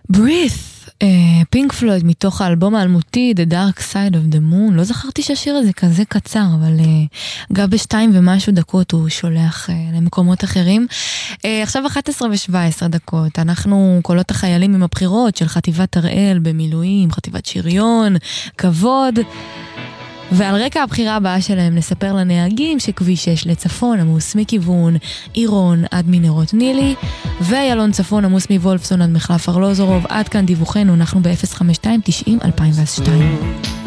Breathe, פינק פלויד מתוך האלבום האלמותי The Dark Side of the Moon. לא זכרתי שהשיר הזה כזה קצר, אבל גם בשתיים ומשהו דקות הוא שולח למקומות אחרים. עכשיו 11:17, אנחנו קולות החיילים עם הבחירות של חטיבת הראל במילואים, חטיבת שריון, כבוד. ועל רקע הבחירה הבאה שלהם נספר לנהגים שכביש 6 לצפון עמוס מכיוון עירון עד מנהרות נילי, ואיילון צפון עמוס מוולפסון עד מחלף ארלוזורוב. עד כאן דיווחנו, אנחנו ב-052-90-2002.